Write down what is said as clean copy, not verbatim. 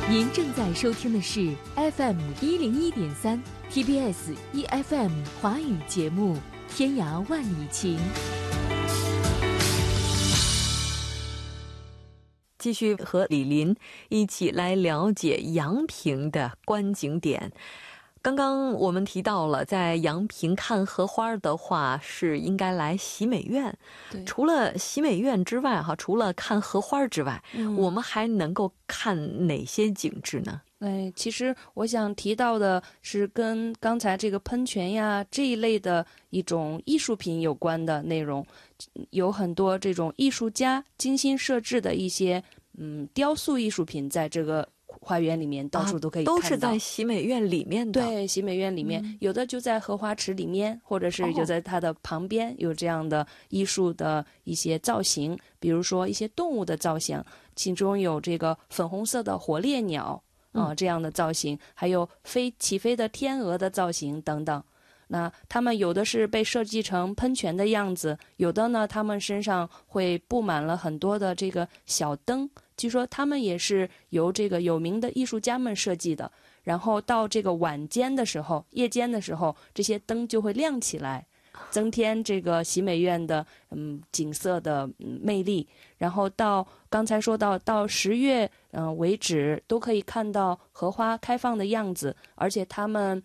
您正在收听的是 FM101.3 TBS EFM 华语节目《天涯万里情》。继续和李林一起来了解阳平的观景点。刚刚我们提到了，在阳平看荷花的话是应该来喜美院。除了喜美院之外，除了看荷花之外，我们还能够看哪些景致呢？ 其实我想提到的是跟刚才这个喷泉呀这一类的一种艺术品有关的内容，有很多这种艺术家精心设置的一些雕塑艺术品，在这个花园里面到处都可以看到， 都是在喜美院里面的。 对，喜美院里面，有的就在荷花池里面，或者是就在它的旁边，有这样的艺术的一些造型，比如说一些动物的造型，其中有这个粉红色的火烈鸟这样的造型，还有起飞的天鹅的造型等等。那他们有的是被设计成喷泉的样子，有的呢他们身上会布满了很多的这个小灯，据说他们也是由这个有名的艺术家们设计的，然后到这个晚间的时候，夜间的时候，这些灯就会亮起来，增添这个喜美院的景色的魅力。然后到刚才说到10月为止，都可以看到荷花开放的样子，而且他们